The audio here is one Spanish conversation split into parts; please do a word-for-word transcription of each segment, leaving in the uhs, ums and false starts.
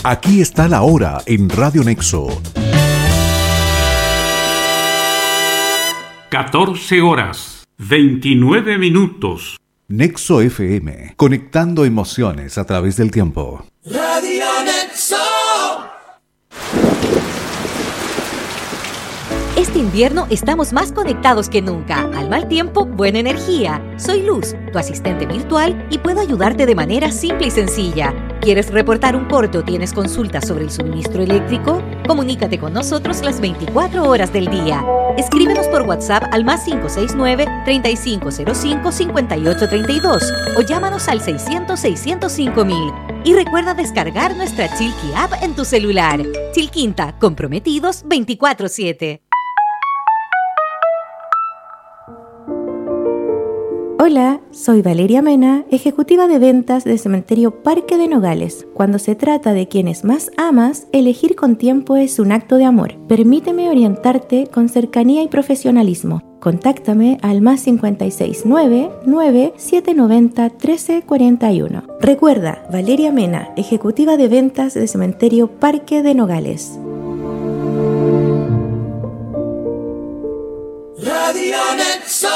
Aquí está la hora en Radio Nexo. catorce horas, veintinueve minutos. Nexo F M, conectando emociones a través del tiempo. Radio Nexo. Este invierno estamos más conectados que nunca. Al mal tiempo, buena energía. Soy Luz, tu asistente virtual, y puedo ayudarte de manera simple y sencilla. ¿Quieres reportar un corte o tienes consultas sobre el suministro eléctrico? Comunícate con nosotros las veinticuatro horas del día. Escríbenos por WhatsApp al más cinco seis nueve, treinta y cinco cero cinco, cincuenta y ocho treinta y dos o llámanos al seiscientos, seiscientos cinco mil. Y recuerda descargar nuestra Chilqui App en tu celular. Chilquinta, comprometidos veinticuatro siete. Hola, soy Valeria Mena, ejecutiva de ventas de Cementerio Parque de Nogales. Cuando se trata de quienes más amas, elegir con tiempo es un acto de amor. Permíteme orientarte con cercanía y profesionalismo. Contáctame al más cinco seis nueve, nueve siete nueve cero, uno tres cuatro uno. Recuerda, Valeria Mena, ejecutiva de ventas de Cementerio Parque de Nogales. Radio Nexo.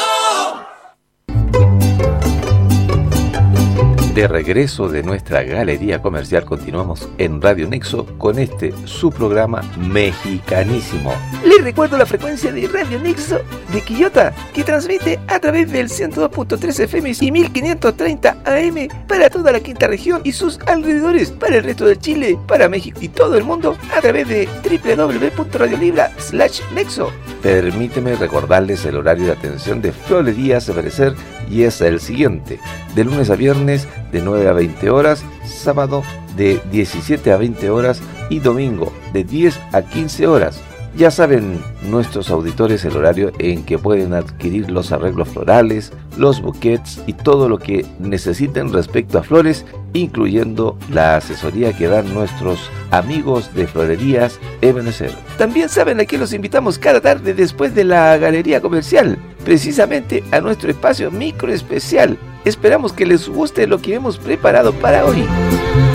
De regreso de nuestra galería comercial, continuamos en Radio Nexo con este, su programa mexicanísimo. Les recuerdo la frecuencia de Radio Nexo de Quillota, que transmite a través del ciento dos punto tres F M y mil quinientos treinta A M para toda la quinta región y sus alrededores, para el resto de Chile, para México y todo el mundo a través de doble u doble u doble u punto radio libra slash nexo. Permíteme recordarles el horario de atención de Florerías Ebenecer, y es el siguiente: de lunes a viernes de nueve a veinte horas, sábado de diecisiete a veinte horas y domingo de diez a quince horas. Ya saben nuestros auditores el horario en que pueden adquirir los arreglos florales, los buquets y todo lo que necesiten respecto a flores, incluyendo la asesoría que dan nuestros amigos de Florerías Ebenecer. También saben a que los invitamos cada tarde después de la galería comercial, precisamente a nuestro espacio micro especial. Esperamos que les guste lo que hemos preparado para hoy.